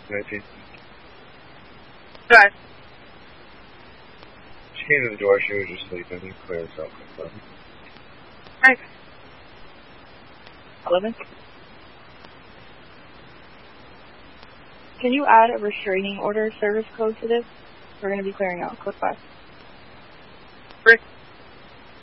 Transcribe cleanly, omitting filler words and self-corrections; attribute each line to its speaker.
Speaker 1: 19.
Speaker 2: Drive.
Speaker 1: She came to the door, she was just sleeping. You clear this out quick.
Speaker 2: Alright. 11. Can you add a restraining order service code to this? We're going to be clearing out. Code 5. 3.